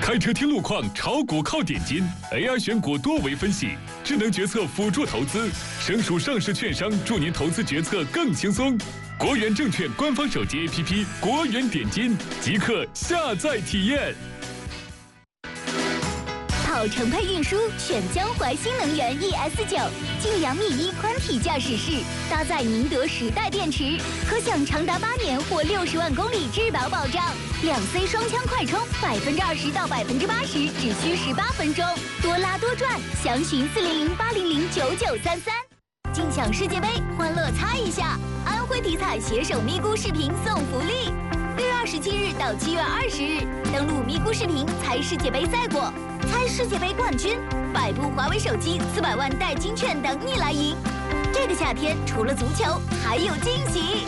开车听路况，炒股靠点金 ，AI 选股多维分析，智能决策辅助投资，省属上市券商助您投资决策更轻松。国元证券官方手机 APP 国元点金，即刻下载体验。 跑程配运输选江淮新能源 ES9，晋阳密1宽体驾驶室，搭载宁德时代电池，可享长达8年或60万公里质保保障。2C 双枪快充，20%到80%只需18分钟，多拉多赚，详询400-800-9933。尽享世界杯，欢乐猜一下！安徽体彩携手咪咕视频送福利，6月27日到7月20日，登录咪咕视频猜世界杯赛果，猜世界杯冠军，100部华为手机，400万代金券等你来赢。这个夏天除了足球，还有惊喜！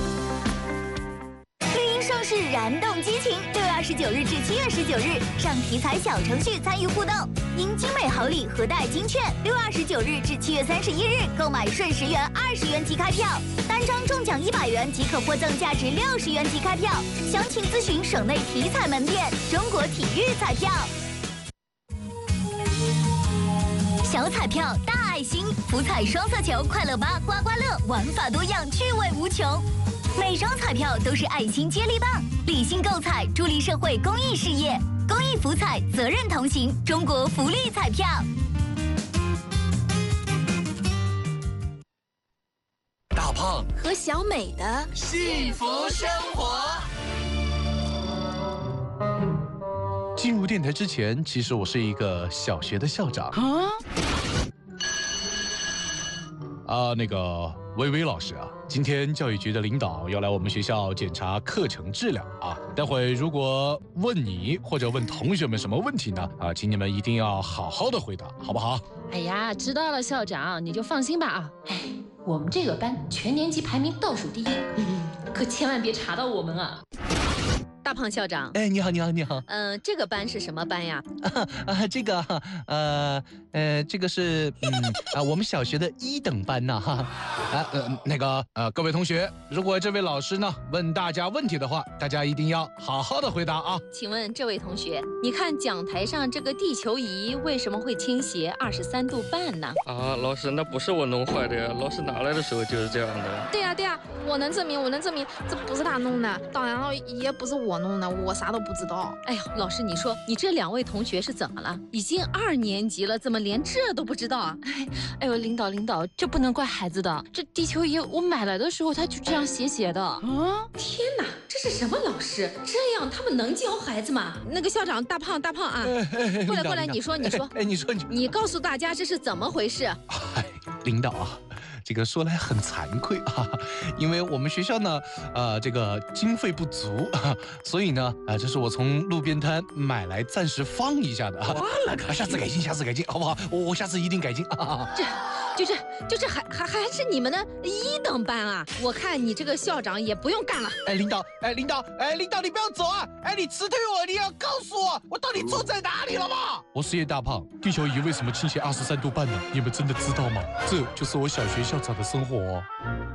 绿茵盛世燃动激情，6月29日至7月19日，上体彩小程序参与互动，赢精美好礼和代金券。6月29日至7月31日，购买顺10元、20元即开票，单张中奖100元即可获赠价值60元即开票。详情咨询省内体彩门店。中国体育彩票。小彩票大爱心，福彩双色球、快乐8、刮刮乐，玩法多样，趣味无穷。每张彩票都是爱心接力棒，理性购彩，助力社会公益事业。公益福彩，责任同行，中国福利彩票。 大胖和小美的幸福生活。 进入电台之前，其实我是一个小学的校长。那个薇薇老师啊，今天教育局的领导要来我们学校检查课程质量啊。待会如果问你或者问同学们什么问题呢？请你们一定要好好的回答，好不好？ 哎呀，知道了，校长，你就放心吧啊。哎，我们这个班全年级排名倒数第1，可千万别查到我们啊。大胖校长， 哎，你好，你好，你好。 这个班是什么班呀？ 这个是我们小学的1等班呐哈。各位同学，如果这位老师呢问大家问题的话，大家一定要好好的回答啊。 请问这位同学，你看讲台上这个地球仪为什么会倾斜23度半呢？ 啊，老师，那不是我弄坏的呀，老师拿来的时候就是这样的。 对呀，我能证明，这不是他弄的，当然了，也不是我弄的，我啥都不知道。 哎呦，老师，你说你这2位同学是怎么了？已经2年级了，怎么连这都不知道啊？ 哎呦，领导，这不能怪孩子的。这地球仪我买来的时候，它就这样斜的。 天哪，这是什么老师？这样他们能教孩子吗？ 那个校长大胖啊，过来，你说， 哎，你说， 你告诉大家这是怎么回事？ 哎，领导啊。这个说来很惭愧啊，因为我们学校呢，这个经费不足，所以呢，这是我从路边摊买来暂时放一下的。下次改进，好不好？我下次一定改进啊。 就是还是你们的1等班啊！我看你这个校长也不用干了。 领导，你不要走啊！你辞退我，你要告诉我到底错在哪里了吗？我是叶大胖，地球仪为什么倾斜23度半呢？你们真的知道吗？这就是我小学校长的生活哦。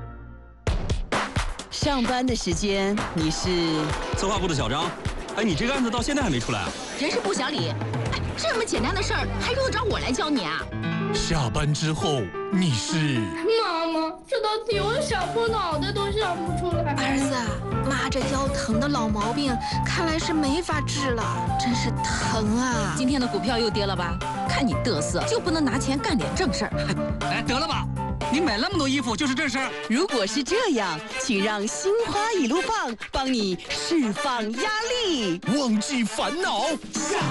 上班的时间你是策划部的小张。哎，你这个案子到现在还没出来啊？ 人事部小李，这么简单的事儿还用得着我来教你啊？ 下班之后你是妈妈，这道题我想破脑袋都想不出来。 儿子，妈这腰疼的老毛病看来是没法治了，真是疼啊！ 今天的股票又跌了吧？看你嘚瑟，就不能拿钱干点正事儿？ 哎，得了吧，你买那么多衣服就是这事儿？ 如果是这样，请让心花一路棒帮你释放压力， 忘记烦恼。